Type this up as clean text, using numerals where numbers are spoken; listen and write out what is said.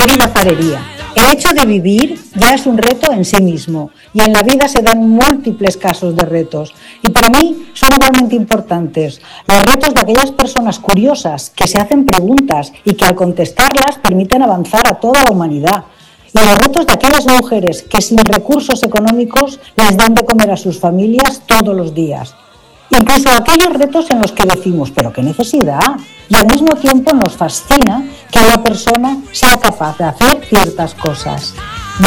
Querida Farería, el hecho de vivir ya es un reto en sí mismo y en la vida se dan múltiples casos de retos y para mí son igualmente importantes los retos de aquellas personas curiosas que se hacen preguntas y que al contestarlas permiten avanzar a toda la humanidad y los retos de aquellas mujeres que sin recursos económicos les dan de comer a sus familias todos los días. Incluso aquellos retos en los que decimos, pero qué necesidad, y al mismo tiempo nos fascina que una persona sea capaz de hacer ciertas cosas.